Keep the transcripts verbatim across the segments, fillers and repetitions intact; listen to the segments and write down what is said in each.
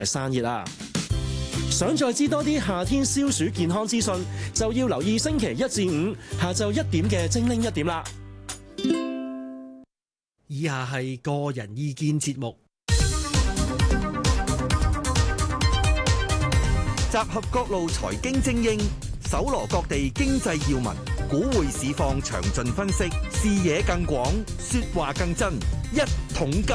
散熱啦。想再知多啲夏天消暑健康資訊，就要留意星期一至五下晝一點嘅精靈一點啦。以下係個人意見節目， 集合各路財經精英，搜羅各地經濟要聞，股匯市況詳盡分析，視野更廣，說話更真，一桶金。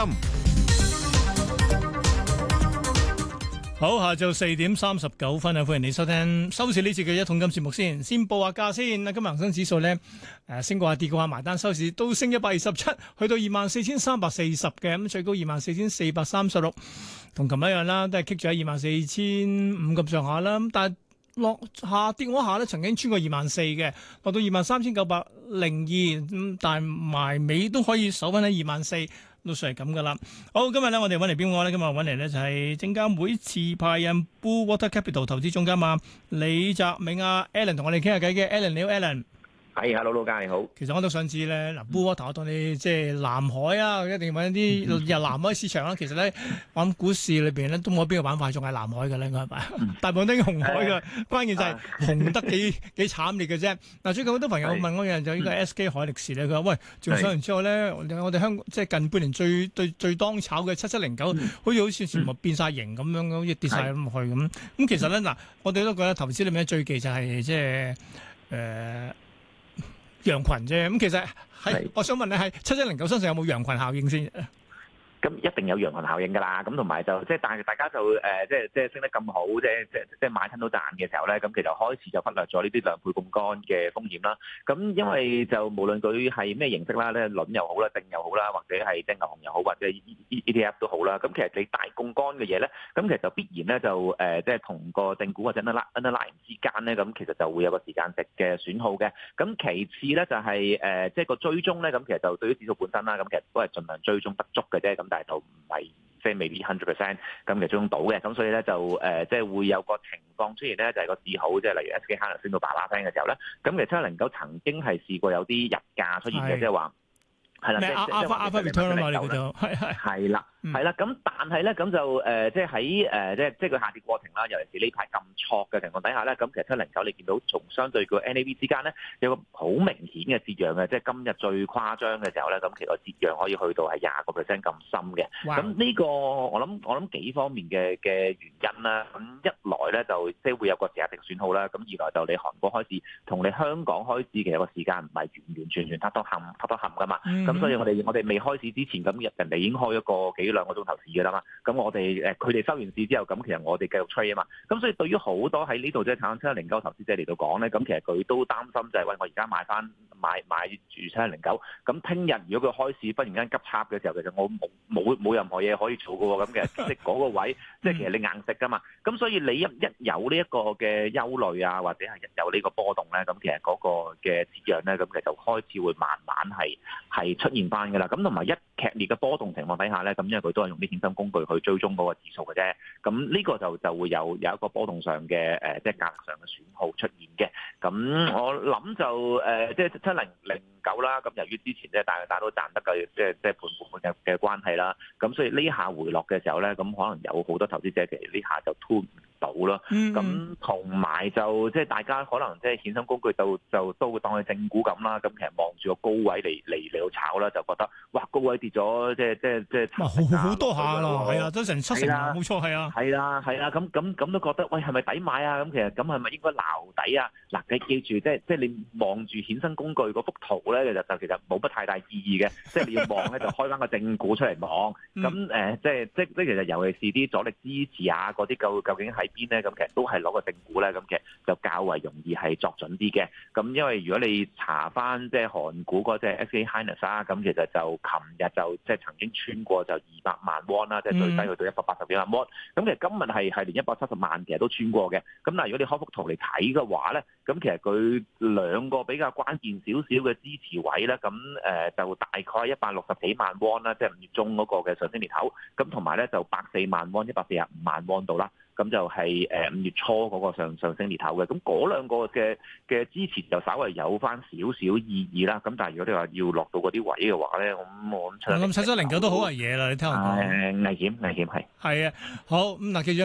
好，下晝四點三十九分啊！歡迎你收聽收市呢次嘅一桶金節目先。先報下價先。今日恒生指數呢，誒升過下跌過下，埋單收市都升一百二十七，去到二萬四千三百四十嘅，咁最高二萬四千四百三十六，同琴日一樣啦，都係棘住喺二萬四千五咁上下啦。咁但係落下跌嗰下咧，曾經穿過二萬四嘅，落到二萬三千九百零二，咁但係埋尾都可以守翻喺二萬四。都算係咁噶啦。好，今日咧我哋揾嚟邊個咧？今日揾嚟咧就係證監會持牌人 Blue Water Capital 投資總監啊，李澤銘啊 Alan 同我哋傾下偈嘅。Alan 你好 ，Alan。 係，hello，老家你好。 其實我都想知咧，嗱，Blue Water 我當你即係南海啊，一定揾啲入南海市場啦。其實咧，我諗股市裏邊咧都冇邊個板塊仲係南海嘅咧，應該係咪？大部分都係紅海嘅，關鍵就係紅得幾幾慘烈嘅啫。嗱，最近好多朋友問我嘅人就呢個 S K 海力士咧，佢話喂，仲上完之後咧，我哋香港即係近半年最最最當炒嘅七七零九，好似好似全部變晒形咁樣，好似跌晒咁去咁。咁其實咧，嗱，我哋都覺得投資裏面最忌就係即係誒。羊群啫，咁其實係，我想問你係七七零九身上有冇羊群效應先？ 咁一定有羊群效應㗎啦，咁同埋就即係，但係大家就誒、呃，即係即係升得咁好，即係即係即係買親都賺嘅時候咧，咁其實開始就忽略咗呢啲兩倍槓桿嘅風險啦。咁因為就無論佢係咩形式啦，咧輪又好啦，定又好啦，或者係即係牛熊又好，或者 E T F 都好啦。咁其實你大槓桿嘅嘢咧，咁其實就必然咧就誒、呃，即係同個正股或者 underlying 之間咧，咁其實就會有個時間值嘅損耗嘅。咁其次咧就係、是、誒、呃，即係個追蹤咧，咁其實就對於指數本身啦，咁其實都係盡量追蹤得足嘅啫。咁但係就唔係即係未必 hundred percent 咁嘅追蹤到嘅，咁所以咧就誒、呃、即係會有個情況出現咧，就係、是、個市好，即係例如 S K 可能升到八百 percent 嘅時候咧，咁其實七七零九曾經係試過有啲日價出現嘅，即係話係啦，即係阿阿阿 return 啊嘛，你叫做係係係啦。係啦，咁但係咧，咁就誒、呃，即係喺誒，即係即係佢下跌過程啦。尤其是呢排咁挫嘅情況底下咧，咁其實七零九你見到從相對個 N A V 之間咧，有個好明顯嘅折讓嘅，即係今日最誇張嘅時候咧，咁其實折讓可以去到係廿個 percent 咁深嘅。咁呢 Wow. 個我諗我諗幾方面嘅嘅原因啦。咁一來咧就即係會有個時間值損耗啦。咁二來就你韓國開市同你香港開市其實個時間唔係完完全全揼得冚揼得冚噶嘛。咁、mm hmm. 所以我哋我哋未開市之前，咁人哋已經開咗個幾兩個鐘頭市嘅啦嘛，咁我哋誒佢哋收完市之後，咁其實我哋繼續 trade 啊嘛，咁所以對於好多喺呢度即係炒緊七一零九投資者嚟到講咧，咁其實佢都擔心就係、是、喂，我而家買翻買買住七一零九，咁聽日如果佢開市忽然間急插嘅時候，其實我冇冇冇任何嘢可以做嘅喎，咁其實即係嗰個位，即係其實你硬食噶嘛，咁所以你一一有呢一個嘅憂慮啊，或者係一有呢個波動咧，咁其實嗰個嘅折讓咧，咁其實就開始會慢慢係係出現翻嘅啦，咁同埋一劇烈嘅波動情況底下咧，咁因為佢都係用啲衍生工具去追蹤嗰個指數嘅啫，咁呢個就就會有有一個波動上嘅誒、呃，即係價格上嘅損耗出現嘅。咁我諗就誒、呃，即係七零零九啦。咁由於之前咧，大家大家都賺得嘅，即係即係盤盤嘅嘅關係啦。咁所以呢下回落嘅時候咧，咁可能有好多投資者其實呢下就吞唔到咯。咁同埋就即係大家可能即係衍生工具就就都會當佢正股咁啦。咁其實望住個高位嚟嚟嚟到炒啦，就覺得哇高位跌咗，即係即係即係好好多下啦，係啊，都成七成啊，冇錯係啊， 係啦係啦，咁咁咁都覺得喂係咪抵買啊？咁其實咁係咪應該撈底啊？嗱，你記住即係即係你望住衍生工具嗰幅圖咧，其實就其實冇乜太大意義嘅，即係你要望咧就開翻個正股出嚟望，咁誒即係即即其實尤其是啲阻力支持啊嗰啲究究竟喺邊咧？咁其實都係攞個正股咧，咁其實就較為容易係作準啲嘅。咁因為如果你查翻即係韓股嗰隻 S K Hynix 啊，咁其實就琴日就即係曾經穿過就二百萬 won 啦，即係最低去到一百八十幾萬 won。咁其實今日係係連一百七十萬其實都穿過嘅。咁但係如果你開幅圖嚟睇嘅話咧，咁其實佢兩個比較關鍵少少嘅支持位咧，咁誒就大概一百六十幾萬 won 啦，即係五月中嗰個嘅上升裂口。咁同埋咧就百四萬 won、一百四十五萬 won 度啦。 咁就係誒五月初嗰個上上升裂口嘅。咁嗰兩個嘅嘅支持就稍微有翻少少意義啦。咁但係如果你話要落到嗰啲位嘅話咧，咁我諗七咁七七零九都好係嘢啦，你聽我講。 誒危險危險係。 係啊，好咁嗱，記住。